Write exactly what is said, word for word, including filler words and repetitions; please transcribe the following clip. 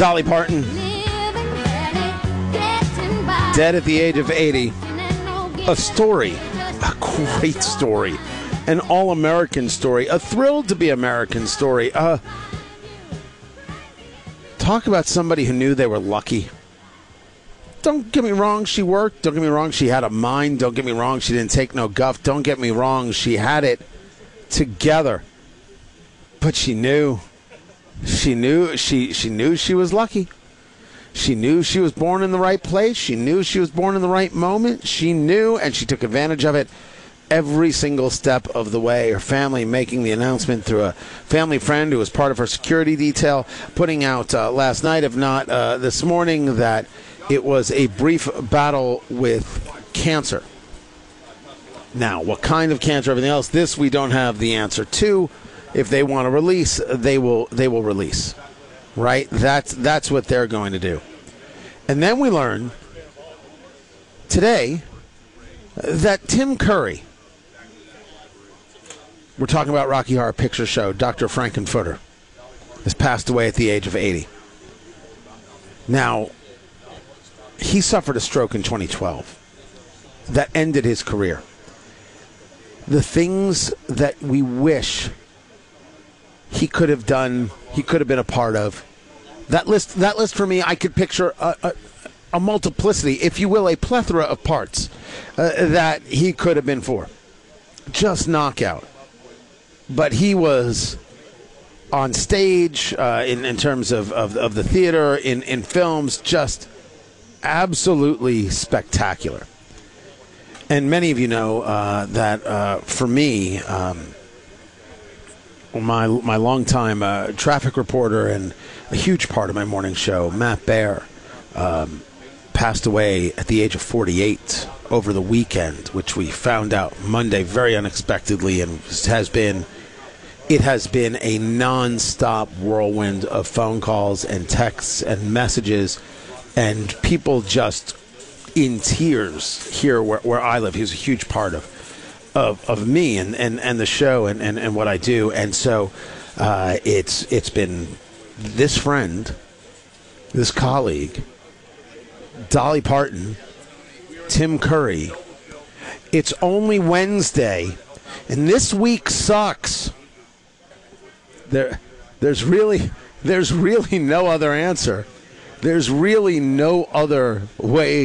Dolly Parton, dead at the age of eighty. A story, a great story, an all-American story, a thrilled to be American story. Uh, talk about somebody who knew they were lucky. Don't get me wrong, she worked. Don't get me wrong, she had a mind. Don't get me wrong, she didn't take no guff. Don't get me wrong, she had it together. But she knew. She knew she she knew she was lucky. She knew she was born in the right place. She knew she was born in the right moment. She knew, and she took advantage of it every single step of the way. Her family making the announcement through a family friend who was part of her security detail, putting out uh, last night, if not uh, this morning, that it was a brief battle with cancer. Now, what kind of cancer, everything else, this we don't have the answer to. If they want to release, they will they will release. Right? That's that's what they're going to do. And then we learn today that Tim Curry, we're talking about Rocky Horror Picture Show, Doctor Frankenfurter, has passed away at the age of eighty. Now, he suffered a stroke in twenty twelve that ended his career. The things that we wish he could have done, he could have been a part of. That list, that list for me, I could picture a, a, a multiplicity, if you will, a plethora of parts uh, that he could have been for. Just knockout. But he was on stage, uh, in, in terms of, of, of the theater, in, in films, just absolutely spectacular. And many of you know uh, that uh, for me, um, my my longtime uh, traffic reporter and a huge part of my morning show, Matt Baer, um, passed away at the age of forty-eight over the weekend, which we found out Monday very unexpectedly, and has been it has been a nonstop whirlwind of phone calls and texts and messages, and people just in tears here where, where I live. He was a huge part of of, of me and, and, and the show and, and, and what I do. And so uh, it's it's been this friend, this colleague, Dolly Parton, Tim Curry. It's only Wednesday, and this week sucks. There, there's really, there's really no other answer. There's really no other way